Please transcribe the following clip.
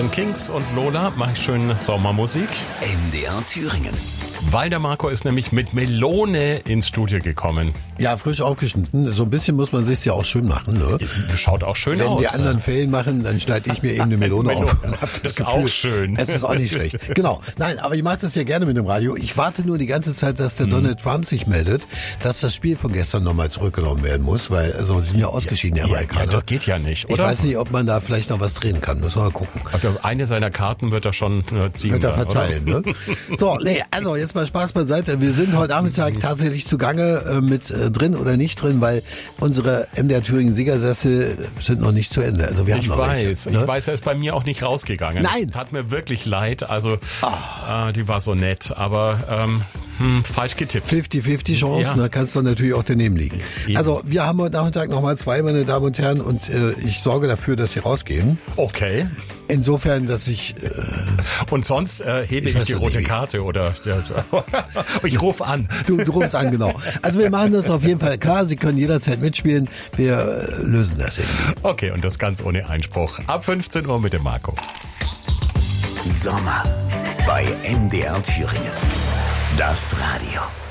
den Kings und Lola mache ich schön Sommermusik. MDR Thüringen. Weil der Marco ist nämlich mit Melone ins Studio gekommen. Ja, frisch aufgeschnitten. So ein bisschen muss man sich's ja auch schön machen, ne? Schaut auch schön Wenn aus. die anderen Ferien machen, dann schneide ich mir eben eine Melone auf. Und hab Das ist auch schön. Es ist auch nicht schlecht. Genau. Nein, aber ich mache das ja gerne mit dem Radio. Ich warte nur die ganze Zeit, dass der Donald Trump sich meldet, dass das Spiel von gestern nochmal zurückgenommen werden muss, weil also die sind ja ausgeschieden, die Amerikaner. Ja, das geht ja nicht, oder? Ich weiß nicht, ob man da vielleicht noch was drehen kann. Müssen wir mal gucken. Also eine seiner Karten wird er schon ziehen. Wird er verteilen, ne? So, nee, also jetzt mal Spaß beiseite. Wir sind heute Nachmittag tatsächlich zugange mit drin oder nicht drin, weil unsere MDR Thüringen Siegersessel sind noch nicht zu Ende. Also wir haben noch welche, ne? Ich weiß, er ist bei mir auch nicht rausgegangen. Nein. Es tat mir wirklich leid. Also die war so nett, aber falsch getippt. 50-50 Chance, Ja. da kannst du natürlich auch daneben liegen. Eben. Also wir haben heute Nachmittag nochmal zwei, meine Damen und Herren, und ich sorge dafür, dass sie rausgehen. Okay. Insofern, dass ich... Und sonst hebe ich weiß die ja rote nicht, wie. Karte oder ich rufe an. Du rufst an, genau. Also wir machen das auf jeden Fall klar. Sie können jederzeit mitspielen. Wir lösen das irgendwie. Okay, und das ganz ohne Einspruch. Ab 15 Uhr mit dem Marco. Sommer bei MDR Thüringen. Das Radio.